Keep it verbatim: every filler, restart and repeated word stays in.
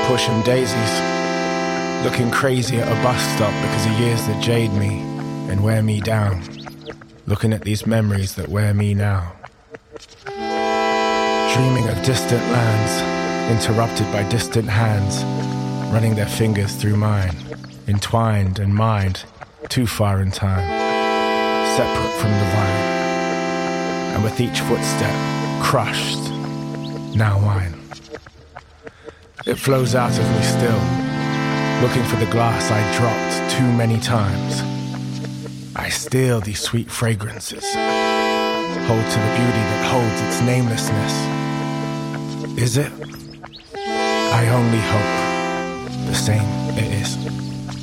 pushing daisies, looking crazy at a bus stop because of years that jade me and wear me down, looking at these memories that wear me now. Dreaming of distant lands, interrupted by distant hands, running their fingers through mine, entwined and mined, too far in time, separate from the vine. And with each footstep, crushed, now mine. It flows out of me still, looking for the glass I dropped too many times. I steal these sweet fragrances, hold to the beauty that holds its namelessness. Is it? I only hope the same it is.